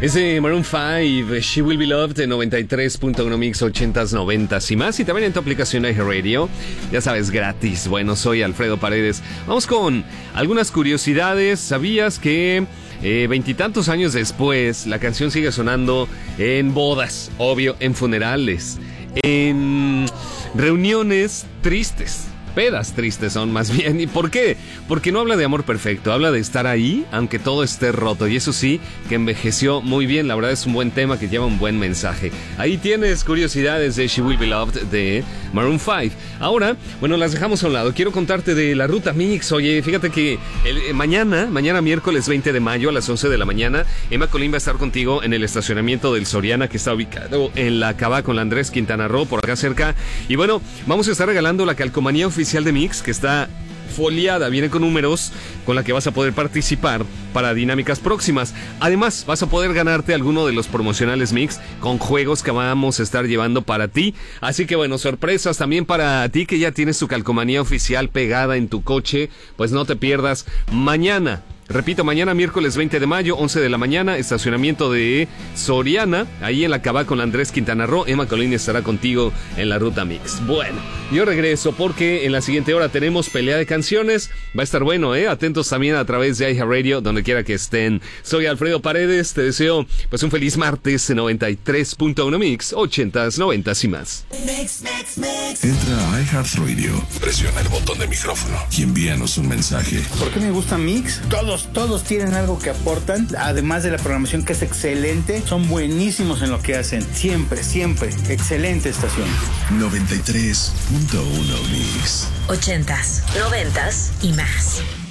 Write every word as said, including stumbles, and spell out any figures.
Es de Maroon cinco, She Will Be Loved, de noventa y tres punto uno Mix, ochentas, noventas y más. Y también en tu aplicación iHeartRadio, ya sabes, gratis. Bueno, soy Alfredo Paredes. Vamos con algunas curiosidades. ¿Sabías que eh, veintitantos años después la canción sigue sonando en bodas, obvio, en funerales, en reuniones tristes? Pedas tristes son más bien. ¿Y por qué? Porque no habla de amor perfecto, habla de estar ahí aunque todo esté roto. Y eso sí, que envejeció muy bien. La verdad es un buen tema que lleva un buen mensaje. Ahí tienes curiosidades de She Will Be Loved de Maroon cinco. Ahora, bueno, las dejamos a un lado. Quiero contarte de la Ruta Mix. Oye, fíjate que el, eh, mañana, mañana miércoles veinte de mayo a las once de la mañana, Emma Colín va a estar contigo en el estacionamiento del Soriana, que está ubicado en la Cava con la Andrés Quintana Roo, por acá cerca. Y bueno, vamos a estar regalando la calcomanía oficial de Mix, que está foliada, viene con números con la que vas a poder participar para dinámicas próximas. Además, vas a poder ganarte alguno de los promocionales Mix con juegos que vamos a estar llevando para ti. Así que bueno, sorpresas también para ti que ya tienes tu calcomanía oficial pegada en tu coche. Pues no te pierdas mañana. Repito, mañana miércoles veinte de mayo, once de la mañana, estacionamiento de Soriana, ahí en la Cava con la Andrés Quintana Roo. Emma Colín estará contigo en la Ruta Mix. Bueno, yo regreso porque en la siguiente hora tenemos pelea de canciones. Va a estar bueno, ¿eh? Atentos también a través de iHeartRadio, donde quiera que estén. Soy Alfredo Paredes, te deseo pues un feliz martes en noventa y tres punto uno Mix, ochentas, noventas y más. Mix, mix, mix. Entra a iHeartRadio, presiona el botón de micrófono y envíanos un mensaje. ¿Por qué me gusta Mix? Todos Todos tienen algo que aportan, además de la programación que es excelente, son buenísimos en lo que hacen, siempre, siempre, excelente estación. noventa y tres punto uno Mix. Ochentas, noventas y más.